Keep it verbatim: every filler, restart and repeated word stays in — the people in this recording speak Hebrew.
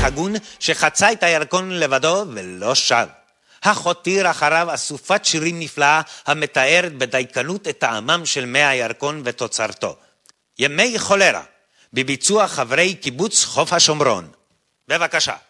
הגון שחצה את הירקון לבדו ולא שב. החותיר אחריו אסופת שירים נפלאה המתארת בדייקנות את טעמם של מי הירקון ותוצרתו. ימי חולרה, בביצוע חברי קיבוץ חוף השומרון. בבקשה.